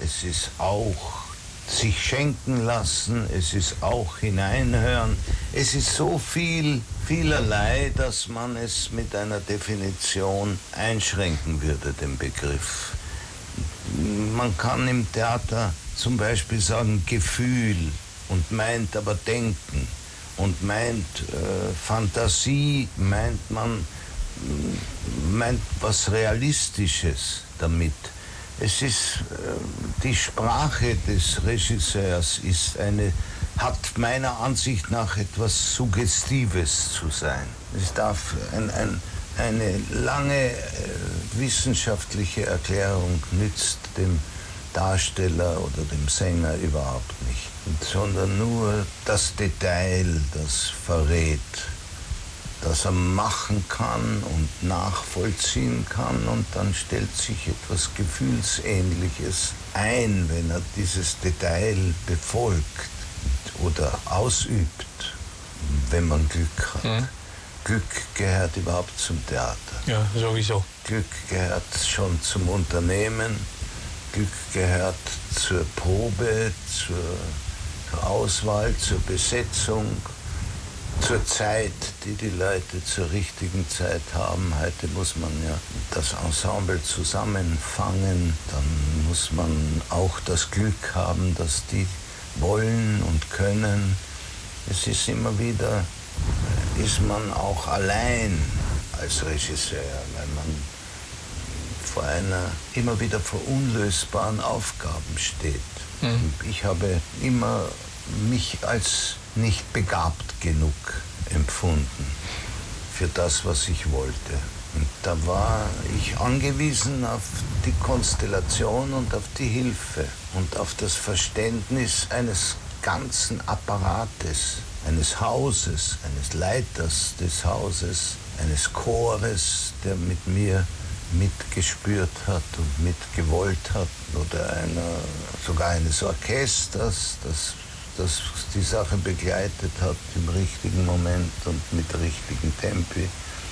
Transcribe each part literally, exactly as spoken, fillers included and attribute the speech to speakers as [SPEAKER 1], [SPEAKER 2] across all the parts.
[SPEAKER 1] es ist auch sich schenken lassen, es ist auch hineinhören. Es ist so viel, vielerlei, dass man es mit einer Definition einschränken würde, den Begriff. Man kann im Theater zum Beispiel sagen Gefühl und meint aber Denken und meint äh, Fantasie, meint man meint was Realistisches damit. Es ist, äh, die Sprache des Regisseurs ist eine, hat meiner Ansicht nach etwas Suggestives zu sein. Es darf ein, ein, eine lange äh, wissenschaftliche Erklärung nützt dem Darsteller oder dem Sänger überhaupt nicht, sondern nur das Detail, das verrät, dass er machen kann und nachvollziehen kann, und dann stellt sich etwas Gefühlsähnliches ein, wenn er dieses Detail befolgt oder ausübt, wenn man Glück hat. Mhm. Glück gehört überhaupt zum Theater.
[SPEAKER 2] Ja, sowieso.
[SPEAKER 1] Glück gehört schon zum Unternehmen, Glück gehört zur Probe, zur, zur Auswahl, zur Besetzung, zur Zeit, die die Leute zur richtigen Zeit haben. Heute muss man ja das Ensemble zusammenfangen. Dann muss man auch das Glück haben, dass die wollen und können. Es ist immer wieder, ist man auch allein als Regisseur, weil man vor einer immer wieder vor unlösbaren Aufgaben steht. Mhm. Ich habe immer mich als nicht begabt genug empfunden für das, was ich wollte. Und da war ich angewiesen auf die Konstellation und auf die Hilfe und auf das Verständnis eines ganzen Apparates, eines Hauses, eines Leiters des Hauses, eines Chores, der mit mir mitgespürt hat und mitgewollt hat, oder einer, sogar eines Orchesters, das das die Sache begleitet hat im richtigen Moment und mit richtigen Tempi.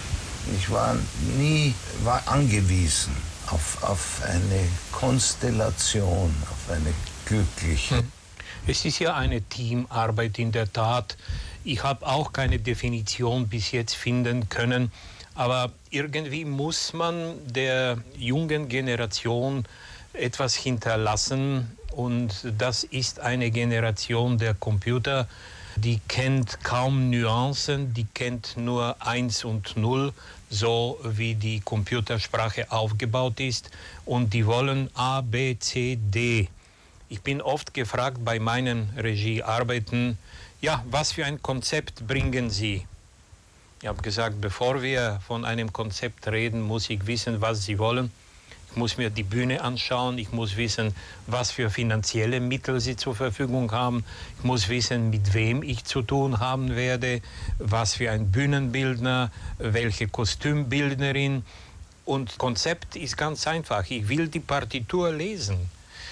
[SPEAKER 1] Ich war nie war angewiesen auf, auf eine Konstellation, auf eine glückliche.
[SPEAKER 2] Es ist ja eine Teamarbeit in der Tat. Ich habe auch keine Definition bis jetzt finden können, aber irgendwie muss man der jungen Generation etwas hinterlassen. Und das ist eine Generation der Computer, die kennt kaum Nuancen, die kennt nur eins und null, so wie die Computersprache aufgebaut ist. Und die wollen A, B, C, D. Ich bin oft gefragt bei meinen Regiearbeiten, ja, was für ein Konzept bringen Sie? Ich habe gesagt, bevor wir von einem Konzept reden, muss ich wissen, was Sie wollen. Ich muss mir die Bühne anschauen, ich muss wissen, was für finanzielle Mittel sie zur Verfügung haben. Ich muss wissen, mit wem ich zu tun haben werde, was für ein Bühnenbildner, welche Kostümbildnerin. Und Konzept ist ganz einfach. Ich will die Partitur lesen.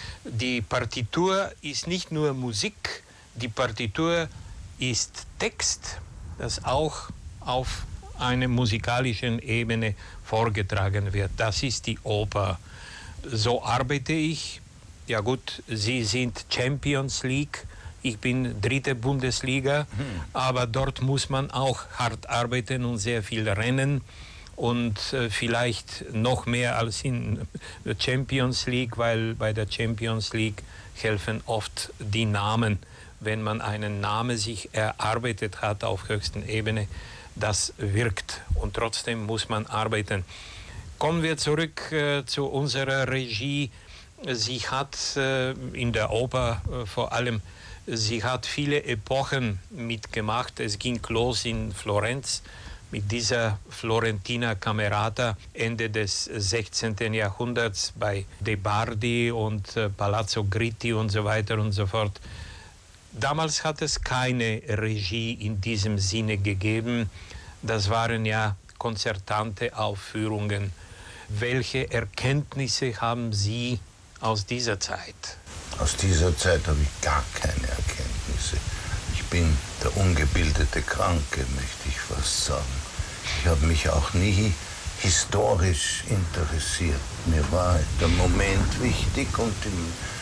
[SPEAKER 2] Die Partitur ist nicht nur Musik, die Partitur ist Text, das auch auf einer musikalischen Ebene vorgetragen wird. Das ist die Oper. So arbeite ich. Ja gut, Sie sind Champions League, ich bin dritte Bundesliga, hm. aber dort muss man auch hart arbeiten und sehr viel rennen und äh, vielleicht noch mehr als in der Champions League, weil bei der Champions League helfen oft die Namen. Wenn man einen Namen sich erarbeitet hat auf höchster Ebene, das wirkt und trotzdem muss man arbeiten. Kommen wir zurück äh, zu unserer Regie. Sie hat äh, in der Oper äh, vor allem, sie hat viele Epochen mitgemacht. Es ging los in Florenz mit dieser Florentina Camerata Ende des sechzehnten Jahrhunderts bei De Bardi und äh, Palazzo Gritti und so weiter und so fort. Damals hat es keine Regie in diesem Sinne gegeben. Das waren ja konzertante Aufführungen. Welche Erkenntnisse haben Sie aus dieser Zeit?
[SPEAKER 1] Aus dieser Zeit habe ich gar keine Erkenntnisse. Ich bin der ungebildete Kranke, möchte ich fast sagen. Ich habe mich auch nie historisch interessiert. Mir war der Moment wichtig und im